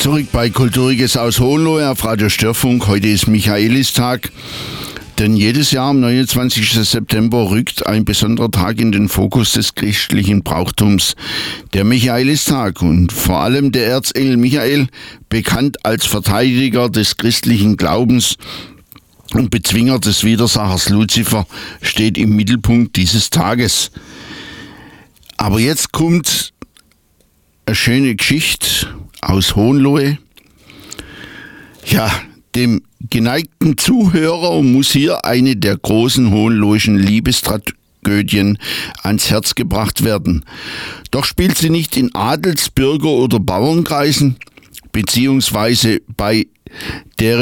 Zurück bei Kulturiges aus Hohenlohe auf Radio Störfunk. Heute ist Michaelistag, denn jedes Jahr am 29. September rückt ein besonderer Tag in den Fokus des christlichen Brauchtums, der Michaelistag, und vor allem der Erzengel Michael, bekannt als Verteidiger des christlichen Glaubens und Bezwinger des Widersachers Luzifer, steht im Mittelpunkt dieses Tages. Aber jetzt kommt eine schöne Geschichte aus Hohenlohe. Ja, dem geneigten Zuhörer muss hier eine der großen hohenloheischen Liebestragödien ans Herz gebracht werden. Doch spielt sie nicht in Adels-, Bürger- oder Bauernkreisen, beziehungsweise bei deren